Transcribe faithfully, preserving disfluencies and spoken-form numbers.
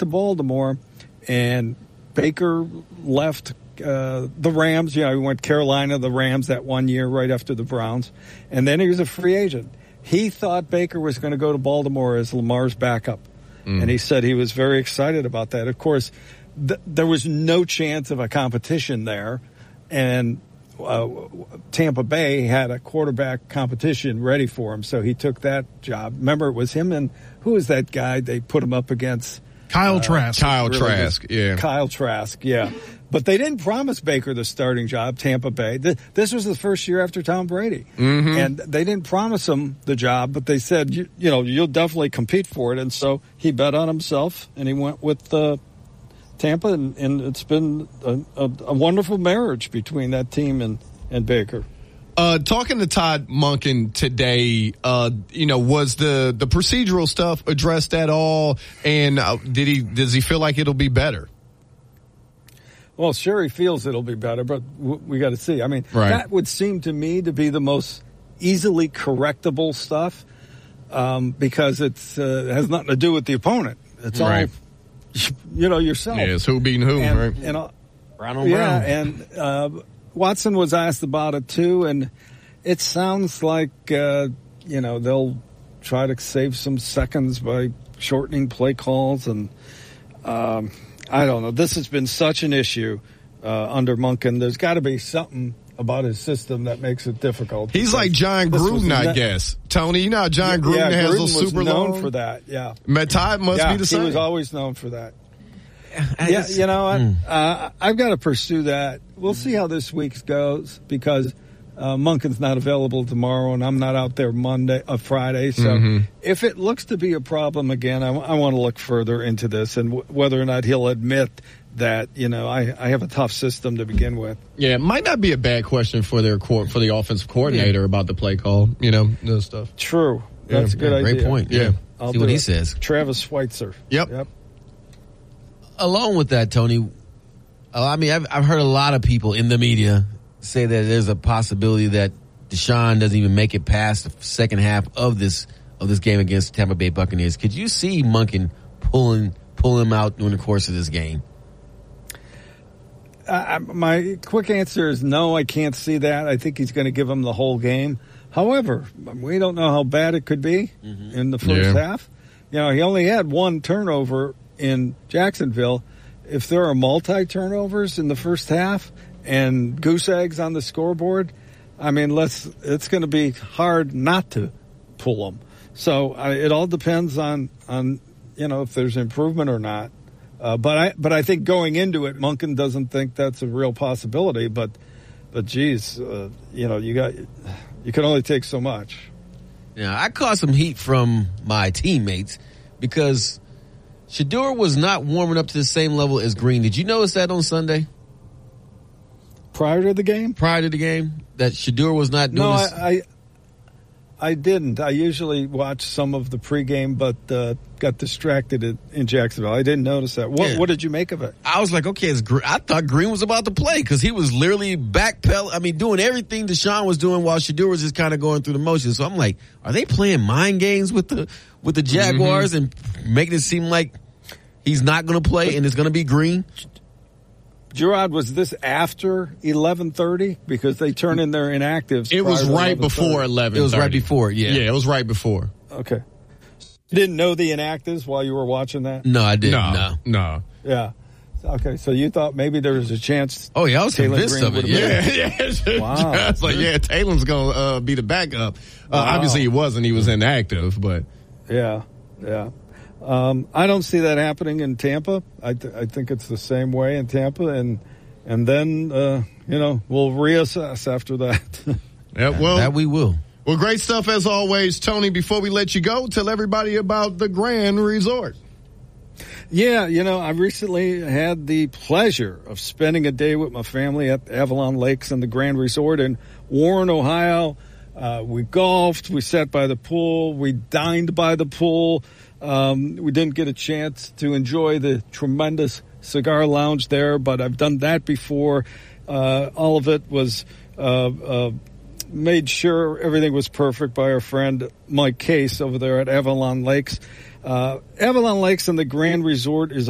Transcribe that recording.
to Baltimore, and Baker left uh, the Rams. You know, he went Carolina, the Rams that one year right after the Browns, and then he was a free agent. He thought Baker was going to go to Baltimore as Lamar's backup, mm. and he said he was very excited about that. Of course, th- there was no chance of a competition there, and Uh, Tampa Bay had a quarterback competition ready for him, so he took that job. Remember, it was him and who was that guy they put him up against? Kyle uh, Trask. Kyle really Trask, good. yeah. Kyle Trask, yeah. But they didn't promise Baker the starting job, Tampa Bay. This was the first year after Tom Brady. Mm-hmm. And they didn't promise him the job, but they said, you, you know, you'll definitely compete for it. And so he bet on himself, and he went with uh, Tampa, and, and it's been a, a, a wonderful marriage between that team and, and Baker. Uh, talking to Todd Monken today, uh, you know, was the, the procedural stuff addressed at all? And uh, did he, does he feel like it'll be better? Well, sure, he feels it'll be better, but w- we got to see. I mean, right. that would seem to me to be the most easily correctable stuff, um, because it's, uh, it has nothing to do with the opponent. It's right. all, you know, yourself. Yeah, it's who beating who, and, right? And, uh, Brown on yeah, brown. and uh, Watson was asked about it too, and it sounds like, uh, you know, they'll try to save some seconds by shortening play calls, and um, I don't know. This has been such an issue uh, under Monken. There's got to be something about his system that makes it difficult. He's like John Gruden, I ne- guess. Tony, you know how John Gruden yeah, has Gruden those was super known long? for that, yeah. Matt Todd must yeah, be the same. He was always known for that. I yeah, just, you know, I, mm. uh, I've got to pursue that. We'll see how this week goes, because uh, Monken's not available tomorrow, and I'm not out there Monday, uh, Friday. So mm-hmm. if it looks to be a problem again, I, w- I want to look further into this and w- whether or not he'll admit that, you know, I, I have a tough system to begin with. Yeah, it might not be a bad question for their co- for the offensive coordinator yeah. about the play call, you know, those stuff. True. That's yeah, a good yeah, idea. Great point. Yeah. yeah. I'll see what he it. says. Travis Schweitzer. Yep. Yep. Along with that, Tony, I mean, I've, I've heard a lot of people in the media say that there's a possibility that Deshaun doesn't even make it past the second half of this of this game against Tampa Bay Buccaneers. Could you see Monken pulling pulling him out during the course of this game? Uh, my quick answer is no, I can't see that. I think he's going to give him the whole game. However, we don't know how bad it could be mm-hmm. in the first yeah. half. You know, he only had one turnover in Jacksonville. If there are multi-turnovers in the first half and goose eggs on the scoreboard, I mean, let's, it's going to be hard not to pull them. So uh, it all depends on, on, you know, if there's improvement or not. Uh, but I, but I think going into it, Monken doesn't think that's a real possibility. But, but geez, uh, you know, you got, you can only take so much. Yeah, I caught some heat from my teammates because Shedeur was not warming up to the same level as Green. Did you notice that on Sunday? Prior to the game? Prior to the game, that Shedeur was not doing. No, this? I, I, I didn't. I usually watch some of the pregame, but uh, got distracted in, in Jacksonville. I didn't notice that. What, Yeah. what did you make of it? I was like, okay, it's Gre- I thought Green was about to play because he was literally backpedal. I mean, doing everything Deshaun was doing while Shedeur was just kind of going through the motions. So I'm like, are they playing mind games with the with the Jaguars mm-hmm. and making it seem like he's not going to play and it's going to be Green? Gerard, was this after eleven thirty? Because they turn in their inactives. It was prior to right before eleven. It was right before, yeah. Yeah, it was right before. Okay. You didn't know the inactives while you were watching that? No, I didn't. No, No. no. Yeah. Okay, so you thought maybe there was a chance. Oh, yeah, I was Taylor convinced Green of it. would've Yeah. been- Yeah, yeah. Wow. I was like, yeah, Taylor's going to uh, be the backup. Uh, Wow. Obviously, he wasn't. He was inactive, but. Yeah, yeah. Um, I don't see that happening in Tampa. I, th- I think it's the same way in Tampa, and and then uh, you know we'll reassess after that. Yeah, well, That we will. well, great stuff as always, Tony. Before we let you go, tell everybody about the Grand Resort. Yeah, you know, I recently had the pleasure of spending a day with my family at Avalon Lakes and the Grand Resort in Warren, Ohio. Uh, we golfed, we sat by the pool, we dined by the pool. Um, we didn't get a chance to enjoy the tremendous cigar lounge there, but I've done that before. Uh, all of it was uh, uh, made sure everything was perfect by our friend Mike Case over there at Avalon Lakes. Uh, Avalon Lakes and the Grand Resort is